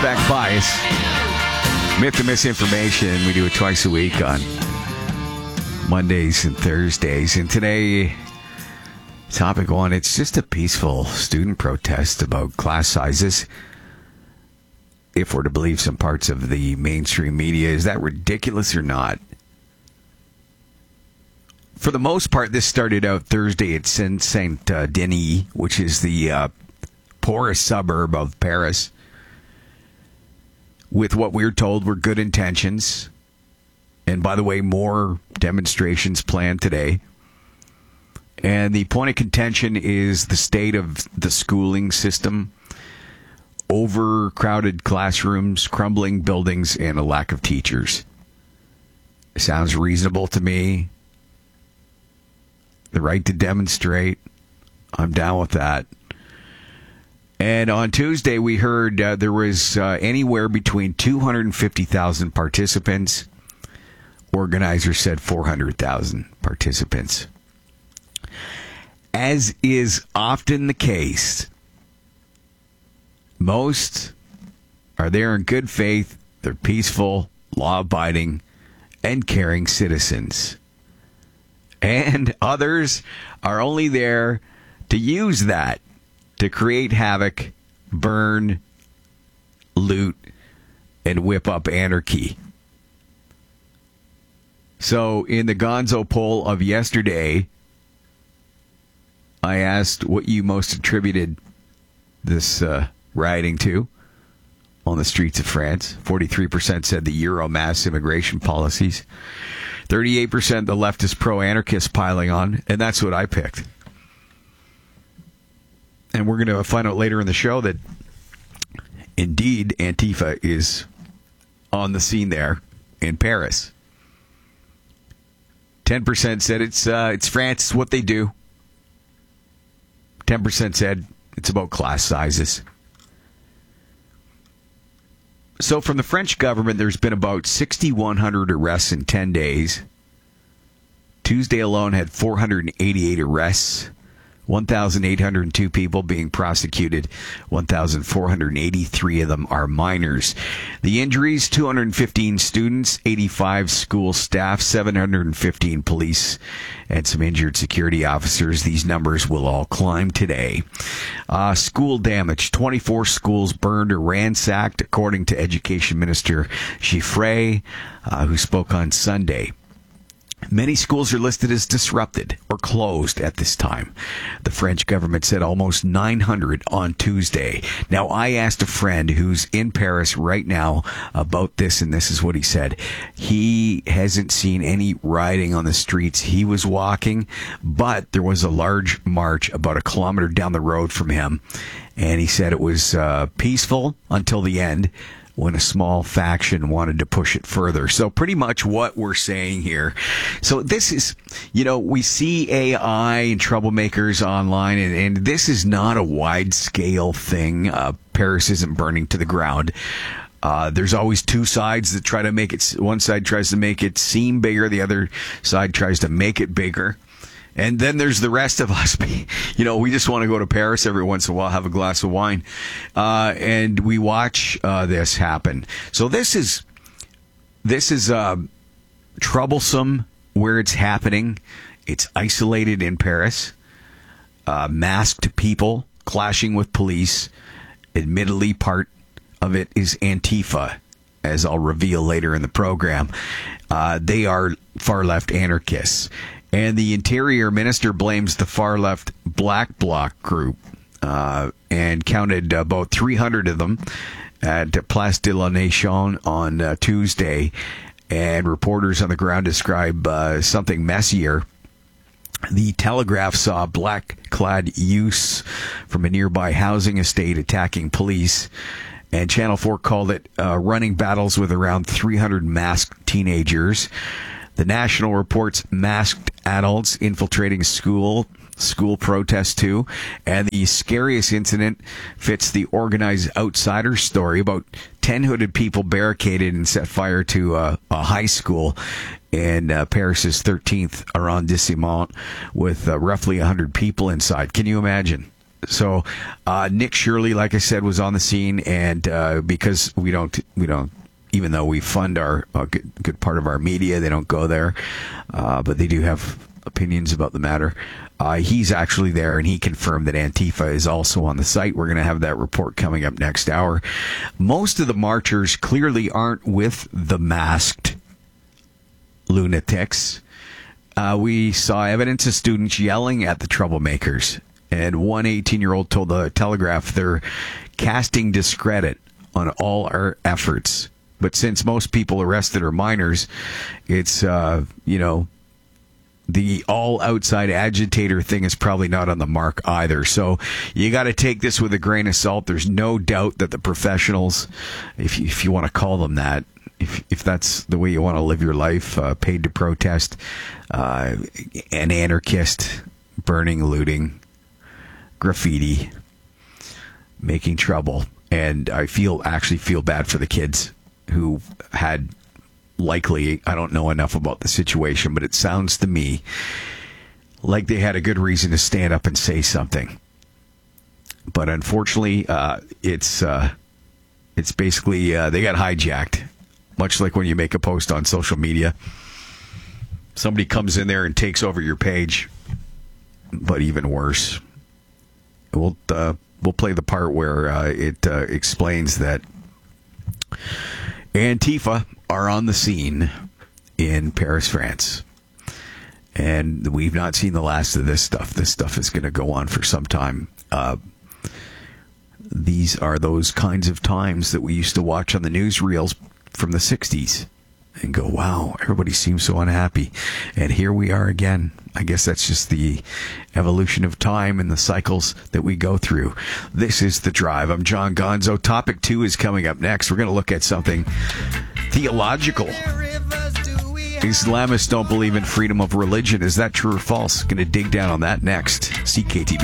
Suspect Bias. Myth and Misinformation. We do it twice a week on Mondays and Thursdays. And today, topic one, it's just a peaceful student protest about class sizes. If we're to believe some parts of the mainstream media, is that ridiculous or not? For the most part, this started out Thursday at Saint Denis, which is the poorest suburb of Paris, with what we're told were good intentions. And by the way, more demonstrations planned today. And the point of contention is the state of the schooling system, overcrowded classrooms, crumbling buildings, and a lack of teachers. Sounds reasonable to me. The right to demonstrate, I'm down with that. And on Tuesday, we heard there was anywhere between 250,000 participants. Organizers said 400,000 participants. As is often the case, most are there in good faith. They're peaceful, law-abiding, and caring citizens. And others are only there to use that to create havoc, burn, loot, and whip up anarchy. So in the Gonzo poll of yesterday, I asked what you most attributed this rioting to on the streets of France. 43% said the Euro mass immigration policies. 38% the leftist pro-anarchists piling on, and that's what I picked. And we're going to find out later in the show that indeed Antifa is on the scene there in Paris. 10% said it's France, it's what they do. 10% said it's about class sizes. So from the French government, there's been about 6,100 arrests in 10 days. Tuesday alone had 488 arrests, 1,802 people being prosecuted, 1,483 of them are minors. The injuries, 215 students, 85 school staff, 715 police, and some injured security officers. These numbers will all climb today. School damage, 24 schools burned or ransacked, according to Education Minister Giffray, who spoke on Sunday. Many schools are listed as disrupted or closed at this time. The French government said almost 900 on Tuesday. Now, I asked a friend who's in Paris right now about this, and this is what he said. He hasn't seen any rioting on the streets. He was walking, but there was a large march about a kilometer down the road from him, and he said it was peaceful until the end, when a small faction wanted to push it further. So pretty much what we're saying here. So this is, we see AI and troublemakers online, and this is not a wide-scale thing. Paris isn't burning to the ground. There's always two sides that try to make it, one side tries to make it seem bigger, the other side tries to make it bigger. And then there's the rest of us. We just want to go to Paris every once in a while, have a glass of wine, and we watch this happen. So this is troublesome where it's happening. It's isolated in Paris. Masked people clashing with police. Admittedly, part of it is Antifa, as I'll reveal later in the program. They are far-left anarchists. And the Interior Minister blames the far-left Black Bloc group and counted about 300 of them at Place de la Nation on Tuesday. And reporters on the ground describe something messier. The Telegraph saw black-clad youths from a nearby housing estate attacking police. And Channel 4 called it running battles with around 300 masked teenagers. The National reports masked adults infiltrating school protests too. And the scariest incident fits the organized outsider story. About 10 hooded people barricaded and set fire to a high school in Paris's 13th arrondissement with roughly 100 people inside. Can you imagine? So Nick Shirley, like I said, was on the scene, and because we don't, even though we fund our good part of our media, they don't go there, but they do have opinions about the matter. He's actually there, and he confirmed that Antifa is also on the site. We're going to have that report coming up next hour. Most of the marchers clearly aren't with the masked lunatics. We saw evidence of students yelling at the troublemakers, and one 18-year-old told the Telegraph they're casting discredit on all our efforts. But since most people arrested are minors, it's, the all outside agitator thing is probably not on the mark either. So you got to take this with a grain of salt. There's no doubt that the professionals, if you want to call them that, if that's the way you want to live your life, paid to protest, an anarchist, burning, looting, graffiti, making trouble. And I actually feel bad for the kids who had likely, I don't know enough about the situation, but it sounds to me like they had a good reason to stand up and say something. But unfortunately, it's basically they got hijacked, much like when you make a post on social media. Somebody comes in there and takes over your page, but even worse. We'll play the part where it explains that Antifa are on the scene in Paris, France. And we've not seen the last of this stuff. This stuff is going to go on for some time. These are those kinds of times that we used to watch on the newsreels from the 60s and go, wow, everybody seems so unhappy. And here we are again. I guess that's just the evolution of time and the cycles that we go through. This is The Drive. I'm John Gonzo. Topic 2 is coming up next. We're going to look at something theological. Islamists don't believe in freedom of religion. Is that true or false? Going to dig down on that next. CKTB.